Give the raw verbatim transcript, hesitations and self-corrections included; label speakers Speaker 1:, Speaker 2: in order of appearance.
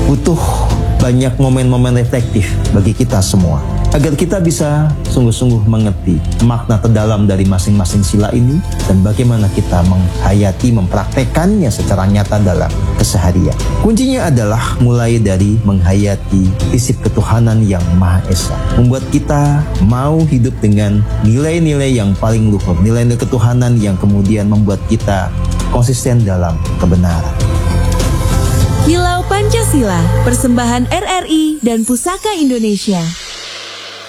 Speaker 1: butuh banyak momen-momen reflektif bagi kita semua, agar kita bisa sungguh-sungguh mengerti makna terdalam dari masing-masing sila ini dan bagaimana kita menghayati, mempraktekannya secara nyata dalam keseharian. Kuncinya adalah mulai dari menghayati prinsip ketuhanan yang Maha Esa, membuat kita mau hidup dengan nilai-nilai yang paling luhur, nilai-nilai ketuhanan yang kemudian membuat kita konsisten dalam kebenaran.
Speaker 2: Kilau Pancasila, persembahan R R I dan Pusaka Indonesia.